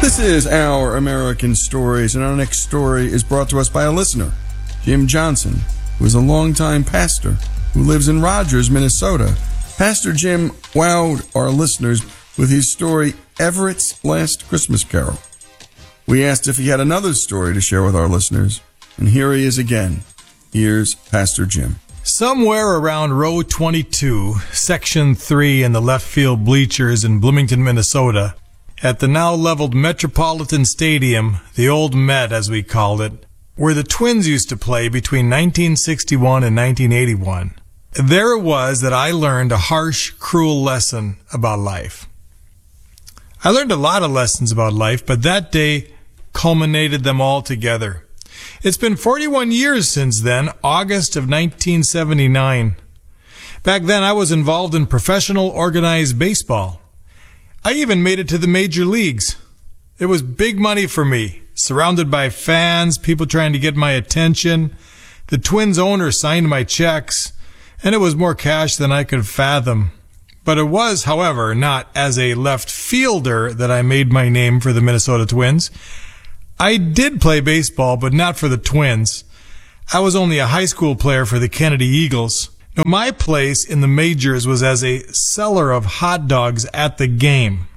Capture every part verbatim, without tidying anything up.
This is Our American Stories, and our next story is brought to us by a listener, Jim Johnson, who is a longtime pastor who lives in Rogers, Minnesota. Pastor Jim wowed our listeners with his story, Everett's Last Christmas Carol. We asked if he had another story to share with our listeners, and here he is again. Here's Pastor Jim. Somewhere around row twenty-two, section three in the left field bleachers in Bloomington, Minnesota, at the now leveled Metropolitan Stadium, the old Met as we called it, where the Twins used to play between nineteen sixty-one and nineteen eighty-one. There it was that I learned a harsh, cruel lesson about life. I learned a lot of lessons about life, but that day culminated them all together. It's been forty-one years since then, August of nineteen seventy-nine. Back then I was involved in professional organized baseball. I even made it to the major leagues. It was big money for me, surrounded by fans, people trying to get my attention. The Twins owner signed my checks, and it was more cash than I could fathom. But it was, however, not as a left fielder that I made my name for the Minnesota Twins. I did play baseball, but not for the Twins. I was only a high school player for the Kennedy Eagles. Now, my place in the majors was as a seller of hot dogs at the game.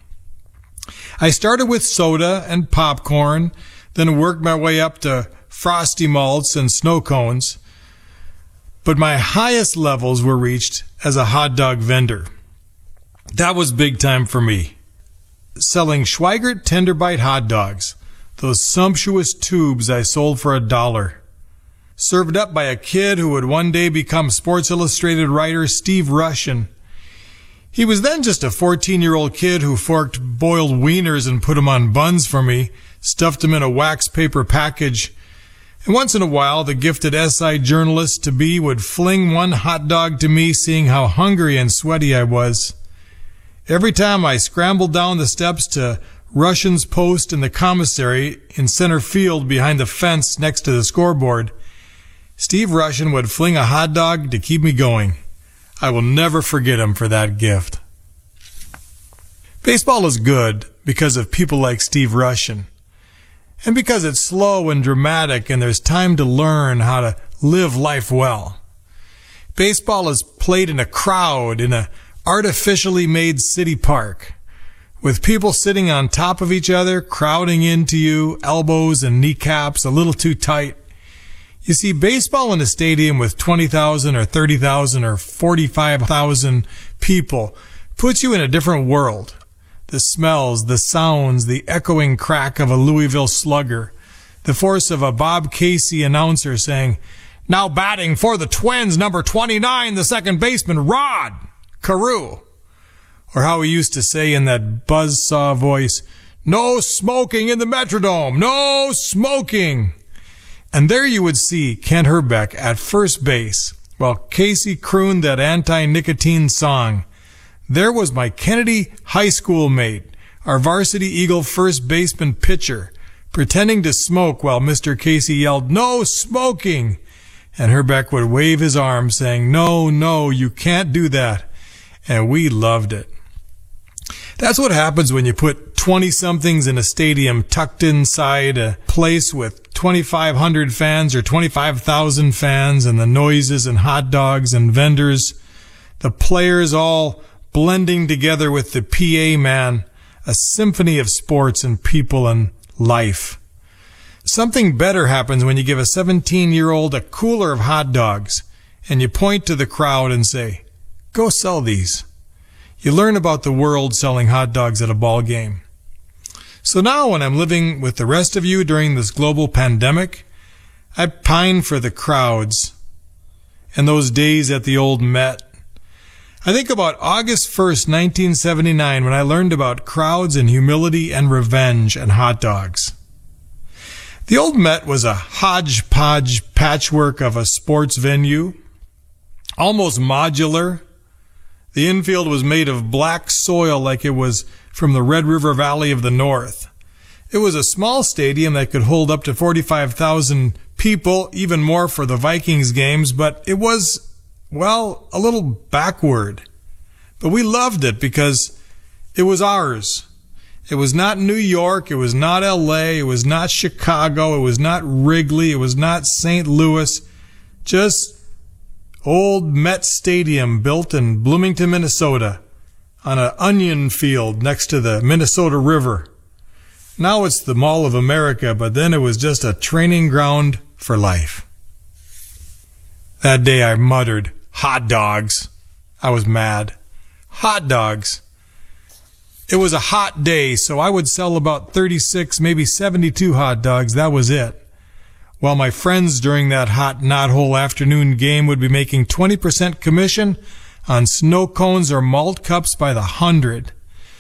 I started with soda and popcorn, then worked my way up to frosty malts and snow cones. But my highest levels were reached as a hot dog vendor. That was big time for me. Selling Schweigert Tender Bite hot dogs, those sumptuous tubes I sold for a dollar. Served up by a kid who would one day become Sports Illustrated writer Steve Rushin. He was then just a fourteen-year-old kid who forked boiled wieners and put them on buns for me, stuffed them in a wax paper package. And once in a while, the gifted S I journalist-to-be would fling one hot dog to me, seeing how hungry and sweaty I was. Every time I scrambled down the steps to Rushin's post in the commissary in center field behind the fence next to the scoreboard, Steve Rushin would fling a hot dog to keep me going. I will never forget him for that gift. Baseball is good because of people like Steve Rushin, and because it's slow and dramatic and there's time to learn how to live life well. Baseball is played in a crowd in a artificially made city park, with people sitting on top of each other, crowding into you, elbows and kneecaps a little too tight. You see, baseball in a stadium with twenty thousand or thirty thousand or forty-five thousand people puts you in a different world. The smells, the sounds, the echoing crack of a Louisville slugger, the force of a Bob Casey announcer saying, "Now batting for the Twins, number twenty-nine, the second baseman, Rod Carew." Or how he used to say in that buzzsaw voice, "No smoking in the Metrodome, no smoking." And there you would see Kent Hrbek at first base, while Casey crooned that anti-nicotine song. There was my Kennedy high school mate, our varsity Eagle first baseman pitcher, pretending to smoke while Mister Casey yelled, "No smoking!" And Hrbek would wave his arm saying, "No, no, you can't do that." And we loved it. That's what happens when you put twenty-somethings in a stadium tucked inside a place with twenty-five hundred fans or twenty-five thousand fans, and the noises and hot dogs and vendors, the players all blending together with the P A man, a symphony of sports and people and life. Something better happens when you give a seventeen-year-old a cooler of hot dogs and you point to the crowd and say, "Go sell these." You learn about the world selling hot dogs at a ball game. So now when I'm living with the rest of you during this global pandemic, I pine for the crowds and those days at the old Met. I think about August first, nineteen seventy-nine, when I learned about crowds and humility and revenge and hot dogs. The old Met was a hodgepodge patchwork of a sports venue, almost modular. The infield was made of black soil like it was from the Red River Valley of the North. It was a small stadium that could hold up to forty-five thousand people, even more for the Vikings games, but it was, well, a little backward. But we loved it because it was ours. It was not New York. It was not L A. It was not Chicago. It was not Wrigley. It was not Saint Louis. Just old Met Stadium built in Bloomington, Minnesota, on an onion field next to the Minnesota River. Now it's the Mall of America, but then it was just a training ground for life. That day I muttered, hot dogs. I was mad. Hot dogs. It was a hot day, so I would sell about thirty-six, maybe seventy-two hot dogs. That was it. While my friends during that hot knothole afternoon game would be making twenty percent commission on snow cones or malt cups by the hundred.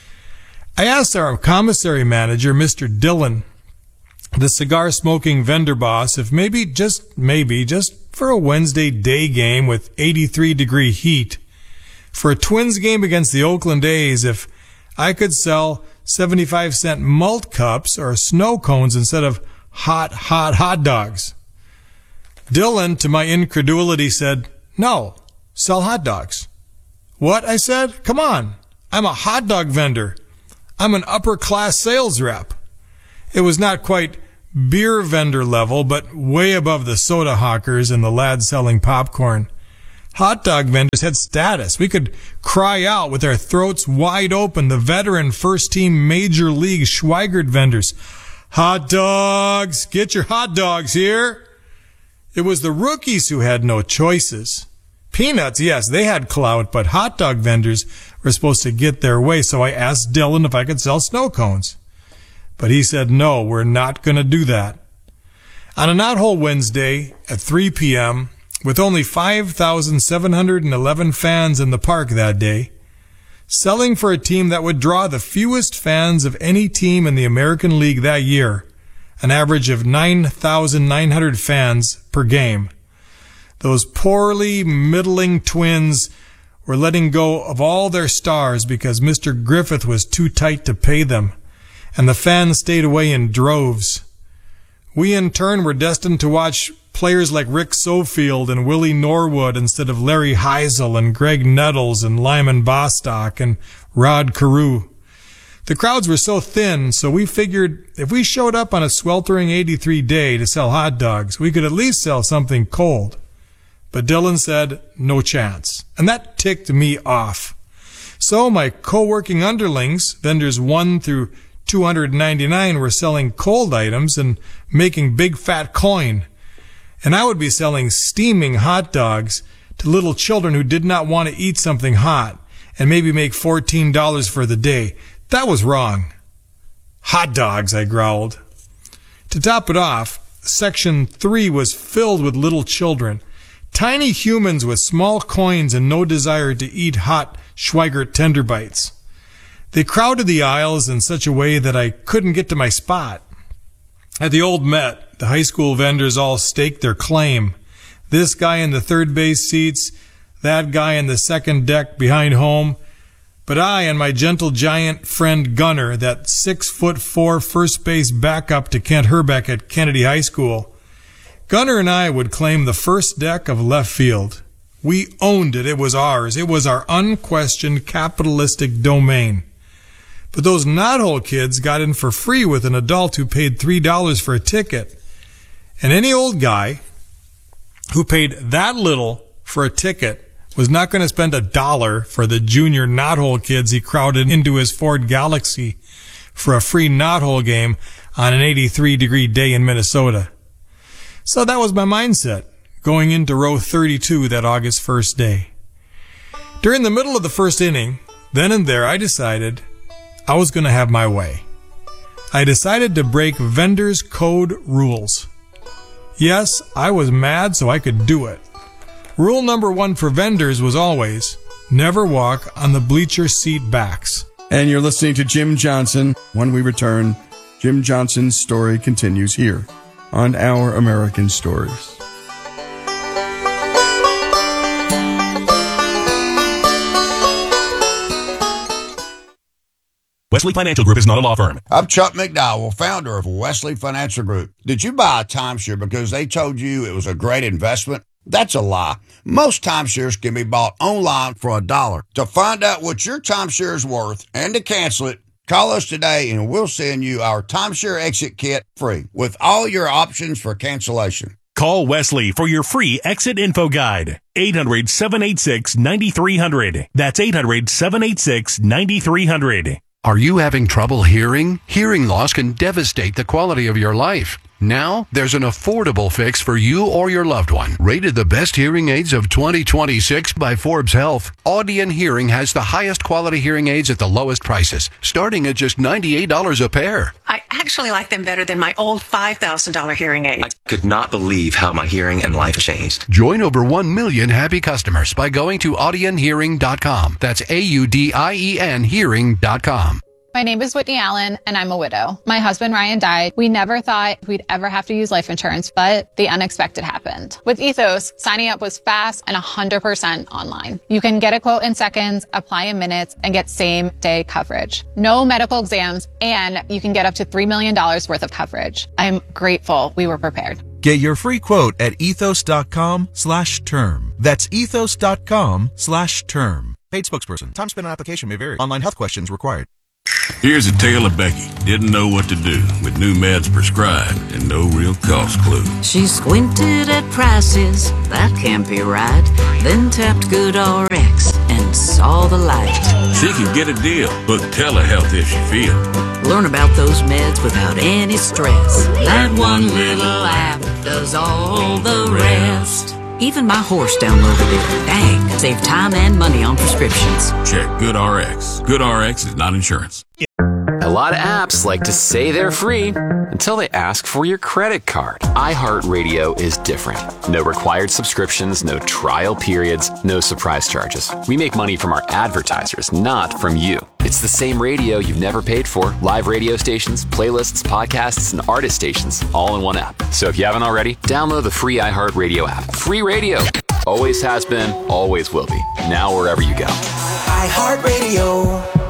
I asked our commissary manager, Mister Dillon, the cigar-smoking vendor boss, if maybe, just maybe, just for a Wednesday day game with eighty-three degree heat, for a Twins game against the Oakland A's, if I could sell seventy-five cent malt cups or snow cones instead of hot, hot hot dogs. Dillon, to my incredulity, said, no, sell hot dogs. What? I said. Come on. I'm a hot dog vendor. I'm an upper-class sales rep. It was not quite beer vendor level, but way above the soda hawkers and the lads selling popcorn. Hot dog vendors had status. We could cry out with our throats wide open, the veteran first-team Major League Schweigert vendors. Hot dogs! Get your hot dogs here! It was the rookies who had no choices. Peanuts, yes, they had clout, but hot dog vendors were supposed to get their way, so I asked Dillon if I could sell snow cones. But he said, no, we're not going to do that. On a knothole Wednesday at three p.m., with only five thousand seven hundred eleven fans in the park that day, selling for a team that would draw the fewest fans of any team in the American League that year, an average of nine thousand nine hundred fans per game. Those poorly middling Twins were letting go of all their stars because Mister Griffith was too tight to pay them, and the fans stayed away in droves. We, in turn, were destined to watch players like Rick Sofield and Willie Norwood instead of Larry Heisel and Greg Nettles and Lyman Bostock and Rod Carew. The crowds were so thin, so we figured if we showed up on a sweltering eighty-three day to sell hot dogs, we could at least sell something cold. But Dillon said, no chance. And that ticked me off. So my co-working underlings, vendors one through two hundred ninety-nine, were selling cold items and making big fat coin. And I would be selling steaming hot dogs to little children who did not want to eat something hot and maybe make fourteen dollars for the day. That was wrong. Hot dogs, I growled. To top it off, section three was filled with little children. Tiny humans with small coins and no desire to eat hot Schweigert Tender Bites. They crowded the aisles in such a way that I couldn't get to my spot. At the old Met, the high school vendors all staked their claim. This guy in the third base seats, that guy in the second deck behind home. But I and my gentle giant friend Gunner, that six foot four first base backup to Kent Herbeck at Kennedy High School, Gunner and I would claim the first deck of left field. We owned it. It was ours. It was our unquestioned capitalistic domain. But those knothole kids got in for free with an adult who paid three dollars for a ticket. And any old guy who paid that little for a ticket was not going to spend a dollar for the junior knothole kids he crowded into his Ford Galaxy for a free knothole game on an eighty-three degree day in Minnesota. So that was my mindset going into row thirty-two that August first day. During the middle of the first inning, then and there, I decided I was going to have my way. I decided to break vendors' code rules. Yes, I was mad so I could do it. Rule number one for vendors was always never walk on the bleacher seat backs. And you're listening to Jim Johnson. When we return, Jim Johnson's story continues here on Our American Stories. Wesley Financial Group is not a law firm. I'm Chuck McDowell, founder of Wesley Financial Group. Did you buy a timeshare because they told you it was a great investment? That's a lie. Most timeshares can be bought online for a dollar. To find out what your timeshare is worth and to cancel it, Call us today and we'll send you our timeshare exit kit free with all your options for cancellation. Call Wesley for your free exit info guide. eight hundred, seven eight six, nine three zero zero. That's eight hundred, seven eight six, nine three zero zero. Are you having trouble hearing? Hearing loss can devastate the quality of your life. Now, there's an affordable fix for you or your loved one. Rated the best hearing aids of twenty twenty-six by Forbes Health, Audion Hearing has the highest quality hearing aids at the lowest prices, starting at just ninety-eight dollars a pair. I actually like them better than my old five thousand dollars hearing aid. I could not believe how my hearing and life changed. Join over one million happy customers by going to audion hearing dot com. That's A U D I E N hearing dot com. My name is Whitney Allen, and I'm a widow. My husband, Ryan, died. We never thought we'd ever have to use life insurance, but the unexpected happened. With Ethos, signing up was fast and one hundred percent online. You can get a quote in seconds, apply in minutes, and get same-day coverage. No medical exams, and you can get up to three million dollars worth of coverage. I'm grateful we were prepared. Get your free quote at ethos.com slash term. That's ethos.com slash term. Paid spokesperson. Time spent on application may vary. Online health questions required. Here's a tale of Becky. Didn't know what to do with new meds prescribed and no real cost clue. She squinted at prices, that can't be right. Then tapped GoodRx and saw the light. She can get a deal. Book telehealth if she feel. Learn about those meds without any stress. That one little app does all the rest. Even my horse downloaded it. Dang, save time and money on prescriptions. Check GoodRx. GoodRx is not insurance. A lot of apps like to say they're free until they ask for your credit card. iHeartRadio is different. No required subscriptions, no trial periods, no surprise charges. We make money from our advertisers, not from you. It's the same radio you've never paid for. Live radio stations, playlists, podcasts, and artist stations, all in one app. So if you haven't already, download the free iHeartRadio app. Free radio. Always has been, always will be. Now wherever you go. iHeartRadio.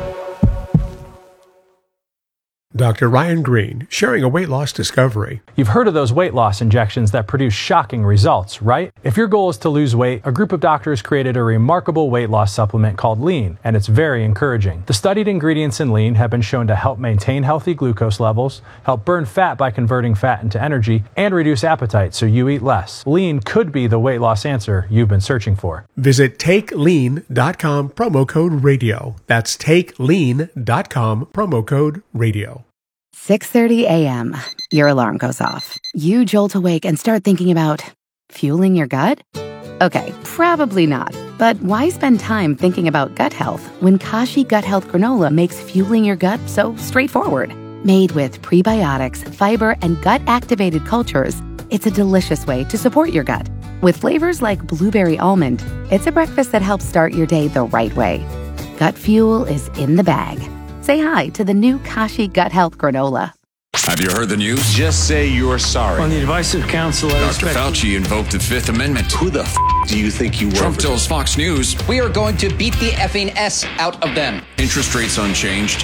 Doctor Ryan Green, sharing a weight loss discovery. You've heard of those weight loss injections that produce shocking results, right? If your goal is to lose weight, a group of doctors created a remarkable weight loss supplement called Lean, and it's very encouraging. The studied ingredients in Lean have been shown to help maintain healthy glucose levels, help burn fat by converting fat into energy, and reduce appetite so you eat less. Lean could be the weight loss answer you've been searching for. Visit take lean dot com, promo code radio. That's take lean dot com, promo code radio. six thirty a.m. Your alarm goes off. You jolt awake and start thinking about fueling your gut? Okay, probably not. But why spend time thinking about gut health when Kashi Gut Health Granola makes fueling your gut so straightforward? Made with prebiotics, fiber, and gut-activated cultures, it's a delicious way to support your gut. With flavors like blueberry almond, it's a breakfast that helps start your day the right way. Gut fuel is in the bag. Say hi to the new Kashi Gut Health Granola. Have you heard the news? Just say you're sorry. On the advice of counsel, I Doctor Fauci invoked the Fifth Amendment. Who the f*** do you think you were? Trump tells Fox News. We are going to beat the effing S out of them. Interest rates unchanged.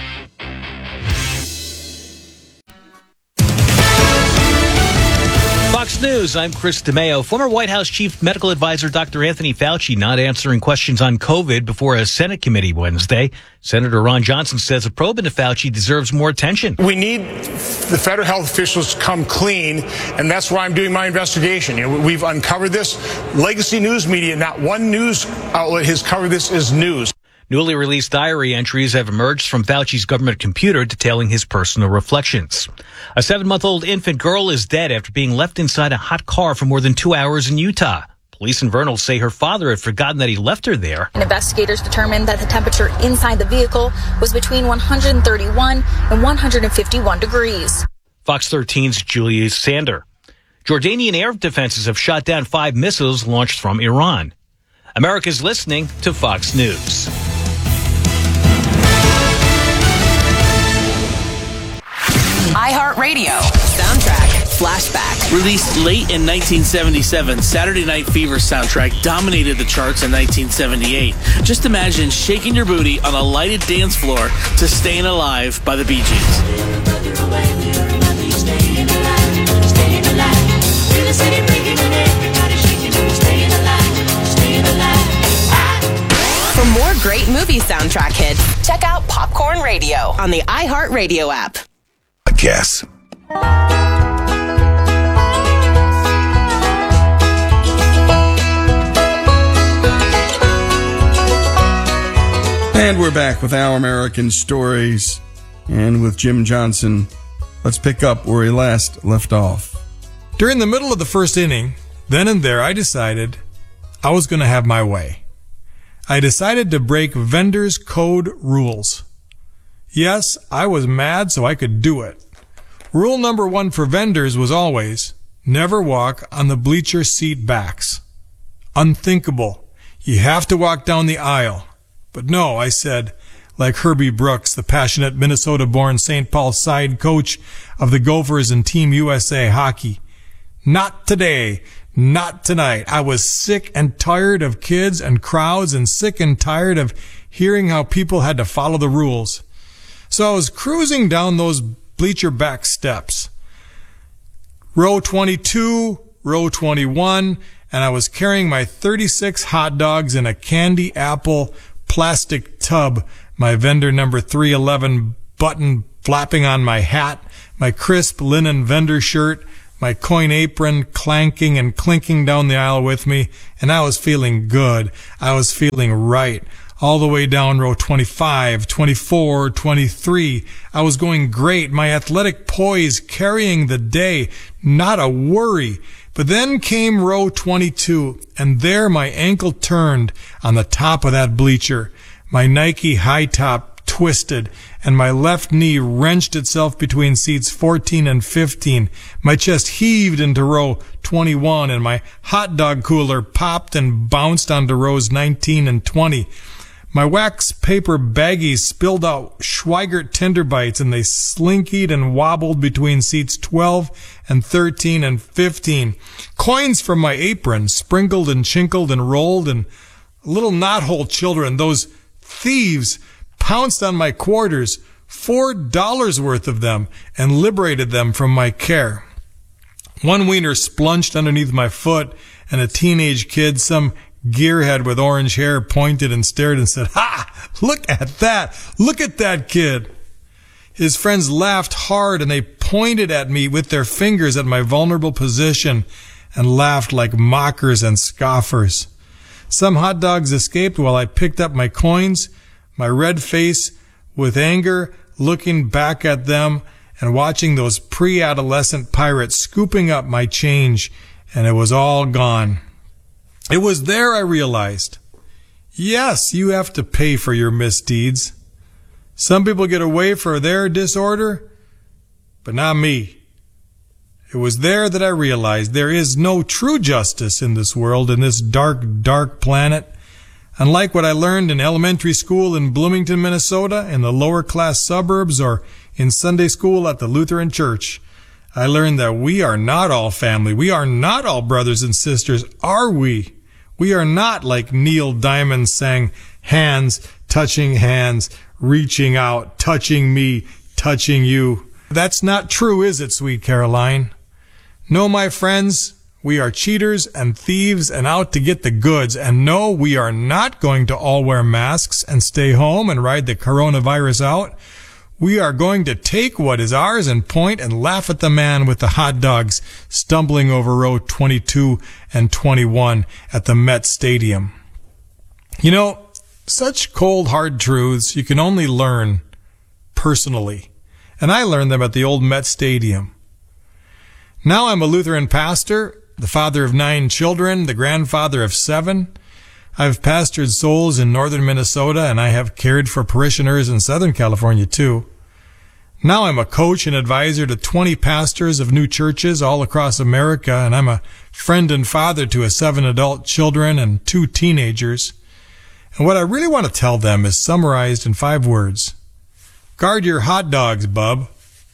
Fox News, I'm Chris DeMeo. Former White House Chief Medical Advisor Doctor Anthony Fauci not answering questions on COVID before a Senate committee Wednesday. Senator Ron Johnson says a probe into Fauci deserves more attention. We need the federal health officials to come clean, and that's why I'm doing my investigation. You know, we've uncovered this. Legacy news media, not one news outlet has covered this as news. Newly released diary entries have emerged from Fauci's government computer detailing his personal reflections. A seven-month-old infant girl is dead after being left inside a hot car for more than two hours in Utah. Police in Vernal say her father had forgotten that he left her there. And investigators determined that the temperature inside the vehicle was between one hundred thirty-one and one hundred fifty-one degrees. Fox thirteen's Julia Sander. Jordanian air defenses have shot down five missiles launched from Iran. America's listening to Fox News. iHeartRadio. Soundtrack Flashback. Released late in nineteen seventy-seven, Saturday Night Fever soundtrack dominated the charts in nineteen seventy-eight. Just imagine shaking your booty on a lighted dance floor to Stayin' Alive by the Bee Gees. For more great movie soundtrack hits, check out Popcorn Radio on the iHeartRadio app. I guess. And we're back with Our American Stories and with Jim Johnson. Let's pick up where he last left off. During the middle of the first inning, then and there, I decided I was going to have my way. I decided to break vendors' code rules. Yes, I was mad so I could do it. Rule number one for vendors was always never walk on the bleacher seat backs. Unthinkable. You have to walk down the aisle. But no, I said, like Herbie Brooks, the passionate Minnesota-born Saint Paul side coach of the Gophers and Team U S A hockey. Not today. Not tonight. I was sick and tired of kids and crowds and sick and tired of hearing how people had to follow the rules. So I was cruising down those bleacher back steps. Row twenty-two, row twenty-one, and I was carrying my thirty-six hot dogs in a candy apple plastic tub, my vendor number three eleven button flapping on my hat, my crisp linen vendor shirt, my coin apron clanking and clinking down the aisle with me, and I was feeling good. I was feeling right. All the way down row twenty-five, twenty-four, twenty-three. I was going great. My athletic poise carrying the day. Not a worry. But then came row twenty-two, and there my ankle turned on the top of that bleacher. My Nike high top twisted, and my left knee wrenched itself between seats fourteen and fifteen. My chest heaved into row twenty-one, and my hot dog cooler popped and bounced onto rows nineteen and twenty. My wax paper baggies spilled out Schweigert Tender Bites, and they slinkied and wobbled between seats twelve and thirteen and fifteen. Coins from my apron sprinkled and chinkled and rolled, and little knothole children, those thieves, pounced on my quarters, four dollars worth of them, and liberated them from my care. One wiener splunged underneath my foot, and a teenage kid, some gearhead with orange hair, pointed and stared and said, "Ha! Look at that! Look at that kid!" His friends laughed hard, and they pointed at me with their fingers at my vulnerable position and laughed like mockers and scoffers. Some hot dogs escaped while I picked up my coins, my red face with anger, looking back at them and watching those pre-adolescent pirates scooping up my change, and it was all gone. It was there I realized, yes, you have to pay for your misdeeds. Some people get away for their disorder, but not me. It was there that I realized there is no true justice in this world, in this dark, dark planet. Unlike what I learned in elementary school in Bloomington, Minnesota, in the lower class suburbs, or in Sunday school at the Lutheran Church, I learned that we are not all family. We are not all brothers and sisters, are we? We are not, like Neil Diamond sang, hands touching hands, reaching out, touching me, touching you. That's not true, is it, sweet Caroline? No, my friends, we are cheaters and thieves and out to get the goods. And no, we are not going to all wear masks and stay home and ride the coronavirus out. We are going to take what is ours and point and laugh at the man with the hot dogs stumbling over row twenty-two and twenty-one at the Met Stadium. You know, such cold, hard truths you can only learn personally. And I learned them at the old Met Stadium. Now I'm a Lutheran pastor, the father of nine children, the grandfather of seven. I've pastored souls in northern Minnesota, and I have cared for parishioners in Southern California, too. Now I'm a coach and advisor to twenty pastors of new churches all across America, and I'm a friend and father to a seven adult children and two teenagers. And what I really want to tell them is summarized in five words. Guard your hot dogs, bub.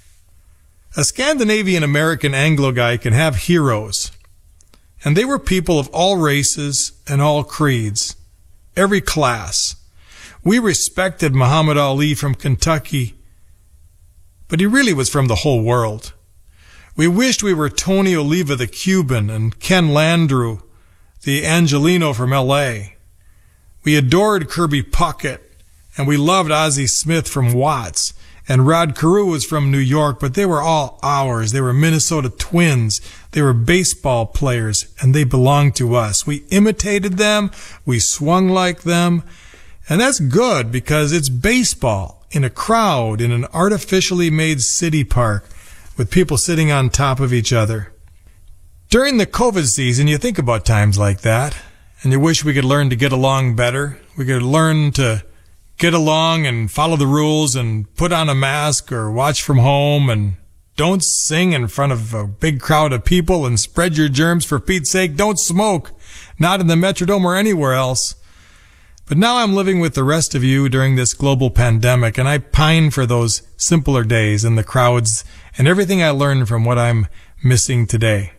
A Scandinavian American Anglo guy can have heroes. And they were people of all races and all creeds, every class. We respected Muhammad Ali from Kentucky, but he really was from the whole world. We wished we were Tony Oliva the Cuban and Ken Landrew, the Angelino from L A. We adored Kirby Puckett, and we loved Ozzie Smith from Watts. And Rod Carew was from New York, but they were all ours. They were Minnesota Twins. They were baseball players, and they belonged to us. We imitated them. We swung like them. And that's good because it's baseball in a crowd in an artificially made city park with people sitting on top of each other. During the COVID season, you think about times like that, and you wish we could learn to get along better. We could learn to get along and follow the rules and put on a mask or watch from home and don't sing in front of a big crowd of people and spread your germs for Pete's sake. Don't smoke, not in the Metrodome or anywhere else. But now I'm living with the rest of you during this global pandemic, and I pine for those simpler days and the crowds and everything I learned from what I'm missing today.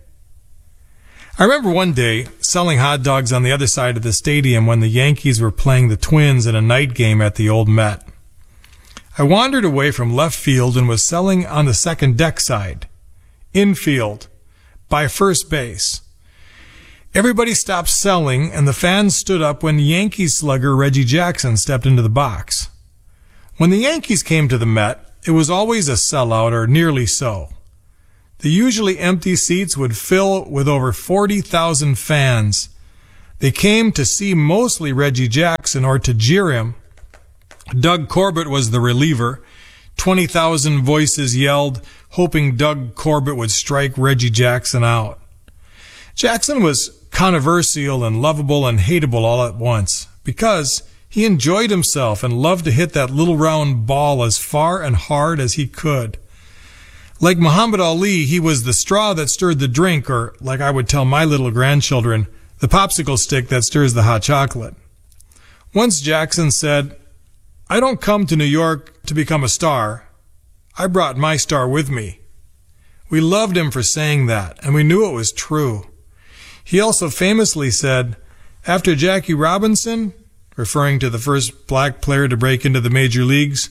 I remember one day selling hot dogs on the other side of the stadium when the Yankees were playing the Twins in a night game at the old Met. I wandered away from left field and was selling on the second deck side, infield, by first base. Everybody stopped selling, and the fans stood up when Yankees slugger Reggie Jackson stepped into the box. When the Yankees came to the Met, it was always a sellout or nearly so. The usually empty seats would fill with over forty thousand fans. They came to see mostly Reggie Jackson or to jeer him. Doug Corbett was the reliever. twenty thousand voices yelled, hoping Doug Corbett would strike Reggie Jackson out. Jackson was controversial and lovable and hateable all at once because he enjoyed himself and loved to hit that little round ball as far and hard as he could. Like Muhammad Ali, he was the straw that stirred the drink, or like I would tell my little grandchildren, the popsicle stick that stirs the hot chocolate. Once Jackson said, "I don't come to New York to become a star. I brought my star with me." We loved him for saying that, and we knew it was true. He also famously said, after Jackie Robinson, referring to the first black player to break into the major leagues,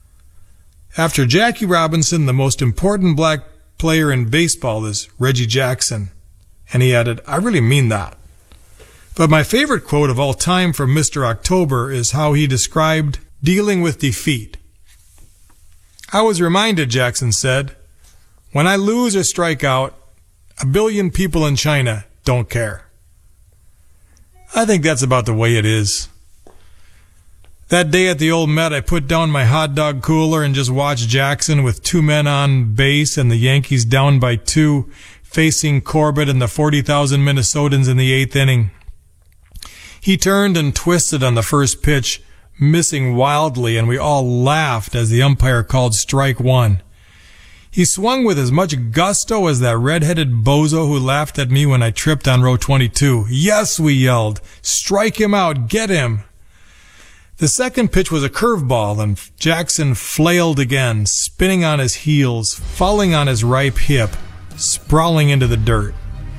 after Jackie Robinson, the most important black player in baseball is Reggie Jackson. And he added, I really mean that. But my favorite quote of all time from Mister October is how he described dealing with defeat. I was reminded, Jackson said, when I lose or strike out, a billion people in China don't care. I think that's about the way it is. That day at the old Met, I put down my hot dog cooler and just watched Jackson with two men on base and the Yankees down by two, facing Corbett and the forty thousand Minnesotans in the eighth inning. He turned and twisted on the first pitch, missing wildly, and we all laughed as the umpire called strike one. He swung with as much gusto as that red-headed bozo who laughed at me when I tripped on row twenty-two. Yes, we yelled. Strike him out. Get him. The second pitch was a curveball, and Jackson flailed again, spinning on his heels, falling on his ripe hip, sprawling into the dirt.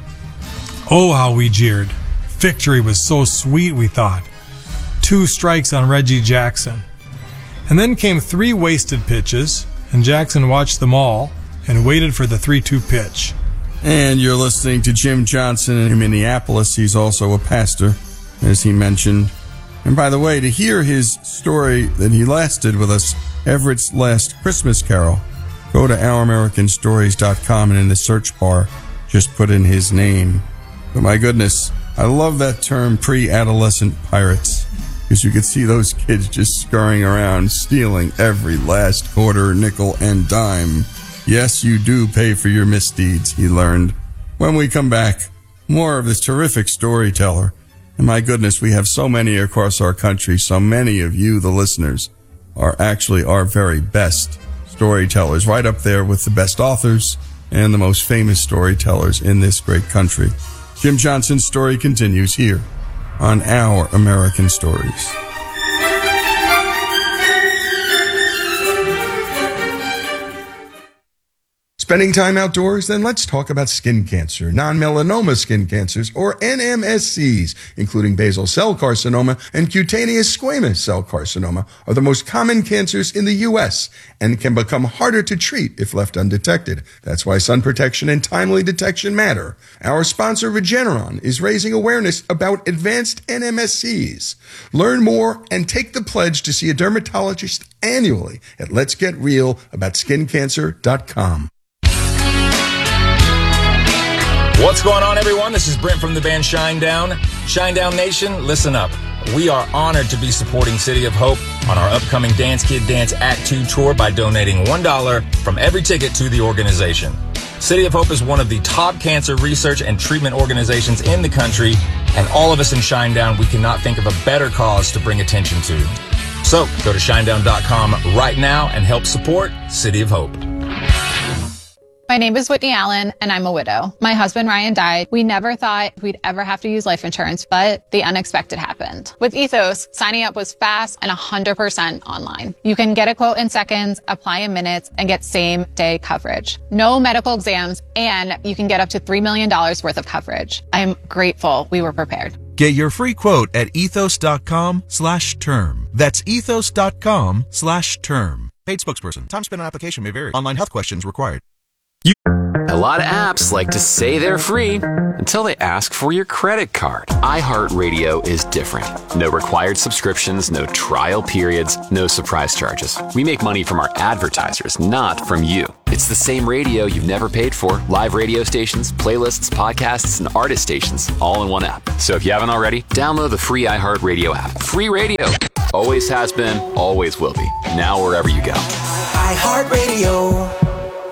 Oh, how we jeered. Victory was so sweet, we thought. Two strikes on Reggie Jackson. And then came three wasted pitches, and Jackson watched them all and waited for the three two pitch. And you're listening to Jim Johnson in Minneapolis. He's also a pastor, as he mentioned. And by the way, to hear his story that he last did with us, Everett's Last Christmas Carol, go to our american stories dot com and in the search bar, just put in his name. But my goodness, I love that term, pre-adolescent pirates, because you could see those kids just scurrying around, stealing every last quarter, nickel, and dime. Yes, you do pay for your misdeeds, he learned. When we come back, more of this terrific storyteller. And my goodness, we have so many across our country. So many of you, the listeners, are actually our very best storytellers, right up there with the best authors and the most famous storytellers in this great country. Jim Johnson's story continues here on Our American Stories. Spending time outdoors? Then let's talk about skin cancer, non-melanoma skin cancers, or N M S Cs, including basal cell carcinoma and cutaneous squamous cell carcinoma, are the most common cancers in the U S and can become harder to treat if left undetected. That's why sun protection and timely detection matter. Our sponsor, Regeneron, is raising awareness about advanced N M S Cs. Learn more and take the pledge to see a dermatologist annually at lets get real about skin cancer dot com. What's going on, everyone? This is Brent from the band Shinedown. Shinedown Nation, listen up. We are honored to be supporting City of Hope on our upcoming Dance Kid Dance Act two tour by donating one dollar from every ticket to the organization. City of Hope is one of the top cancer research and treatment organizations in the country, and all of us in Shinedown, we cannot think of a better cause to bring attention to. So go to shinedown dot com right now and help support City of Hope. My name is Whitney Allen, and I'm a widow. My husband, Ryan, died. We never thought we'd ever have to use life insurance, but the unexpected happened. With Ethos, signing up was fast and one hundred percent online. You can get a quote in seconds, apply in minutes, and get same-day coverage. No medical exams, and you can get up to three million dollars worth of coverage. I'm grateful we were prepared. Get your free quote at ethos.com slash term. That's ethos.com slash term. Paid spokesperson. Time spent on application may vary. Online health questions required. A lot of apps like to say they're free until they ask for your credit card. iHeartRadio is different. No required subscriptions, no trial periods, no surprise charges. We make money from our advertisers, not from you. It's the same radio you've never paid for. Live radio stations, playlists, podcasts, and artist stations, all in one app. So if you haven't already, download the free iHeartRadio app. Free radio. Always has been, always will be. Now wherever you go. iHeartRadio.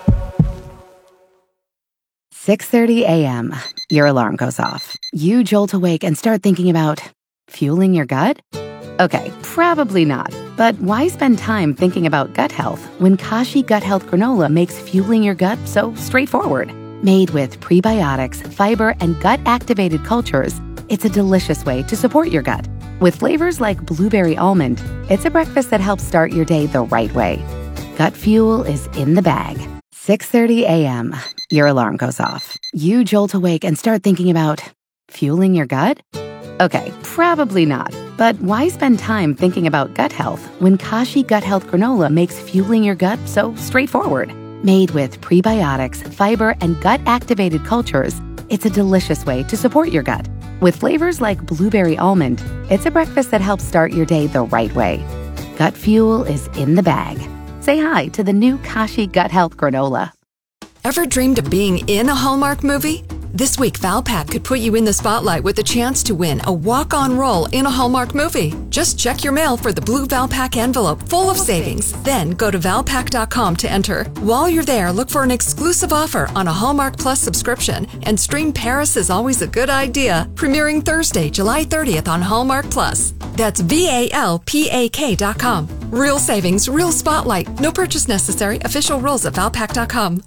six thirty a.m. Your alarm goes off. You jolt awake and start thinking about fueling your gut? Okay, probably not. But why spend time thinking about gut health when Kashi Gut Health Granola makes fueling your gut so straightforward? Made with prebiotics, fiber, and gut-activated cultures, it's a delicious way to support your gut. With flavors like blueberry almond, it's a breakfast that helps start your day the right way. Gut fuel is in the bag. six thirty a.m. Your alarm goes off. You jolt awake and start thinking about fueling your gut? Okay, probably not. But why spend time thinking about gut health when Kashi Gut Health Granola makes fueling your gut so straightforward? Made with prebiotics, fiber, and gut-activated cultures, it's a delicious way to support your gut. With flavors like blueberry almond, it's a breakfast that helps start your day the right way. Gut fuel is in the bag. Say hi to the new Kashi Gut Health Granola. Ever dreamed of being in a Hallmark movie? This week, Valpak could put you in the spotlight with a chance to win a walk-on role in a Hallmark movie. Just check your mail for the blue Valpak envelope full of savings. Then go to valpak dot com to enter. While you're there, look for an exclusive offer on a Hallmark Plus subscription and stream Paris is Always a Good Idea, premiering Thursday, July thirtieth on Hallmark Plus. That's V A L P A K dot com. Real savings, real spotlight. No purchase necessary. Official rules at valpak dot com.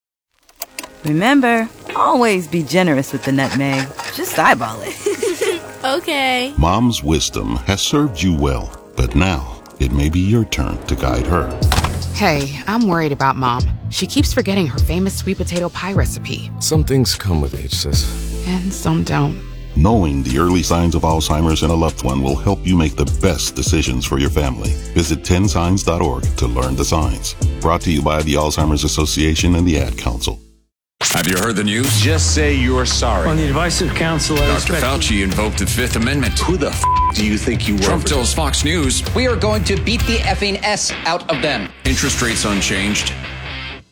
Remember, always be generous with the nutmeg. Just eyeball it. Okay. Mom's wisdom has served you well, but now it may be your turn to guide her. Hey, I'm worried about Mom. She keeps forgetting her famous sweet potato pie recipe. Some things come with age, sis. And some don't. Knowing the early signs of Alzheimer's in a loved one will help you make the best decisions for your family. Visit ten signs dot org to learn the signs. Brought to you by the Alzheimer's Association and the Ad Council. Have you heard the news? Just say you're sorry. On the advice of counsel, I Doctor Fauci invoked the Fifth Amendment. Who the f*** do you think you were? Trump tells Fox News. We are going to beat the effing S out of them. Interest rates unchanged.